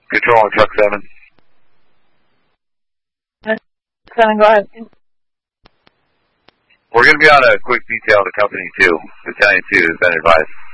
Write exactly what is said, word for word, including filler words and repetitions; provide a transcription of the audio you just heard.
Control on truck seven. Seven, go ahead. We're going to be on a quick detail to company two. Battalion two has been advised.